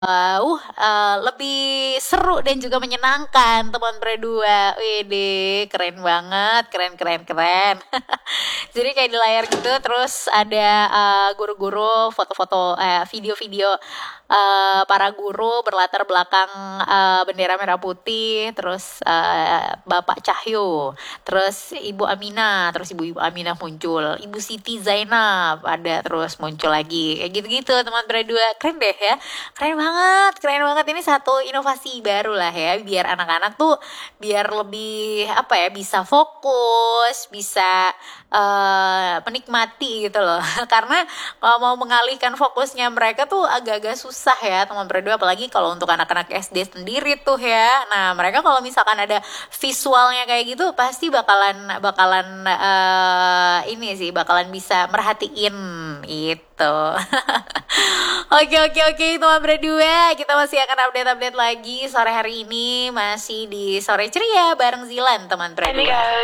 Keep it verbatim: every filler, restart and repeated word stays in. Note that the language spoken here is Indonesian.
Uh, uh, lebih seru dan juga menyenangkan teman berdua. Wede, keren banget, keren keren keren. Jadi kayak di layar gitu, terus ada uh, guru-guru foto-foto, eh, video-video uh, para guru berlatar belakang uh, bendera merah putih, terus uh, Bapak Cahyo, terus Ibu Aminah, terus Ibu-Ibu Aminah muncul, Ibu Siti Zainab ada terus muncul lagi, kayak gitu-gitu teman berdua, keren deh ya. Keren banget, keren banget. Ini satu inovasi baru lah ya, biar anak-anak tuh biar lebih apa ya, bisa fokus, bisa uh, menikmati gitu loh. Karena kalau mau mengalihkan fokusnya mereka tuh agak-agak susah ya teman berdua, apalagi kalau untuk anak-anak S D sendiri tuh ya. Nah mereka kalau misalkan ada visualnya kayak gitu pasti bakalan bakalan uh, ini sih bakalan bisa merhatiin itu. Oke oke oke teman berdua, kita masih akan update-update lagi sore hari ini, masih di Sore Ceria bareng Zilan teman berdua.